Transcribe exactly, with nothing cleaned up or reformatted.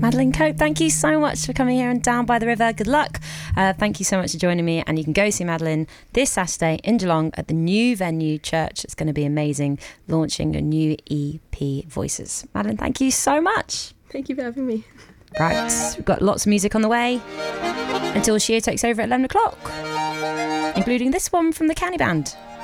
Madeline Cope, thank you so much for coming here and Down by the River. Good luck. Uh, thank you so much for joining me. And you can go see Madeline this Saturday in Geelong at the new venue church. It's going to be amazing, launching a new E P, Voices. Madeline, thank you so much. Thank you for having me. Right, we've got lots of music on the way until Shia takes over at eleven o'clock, including this one from the Canny Band.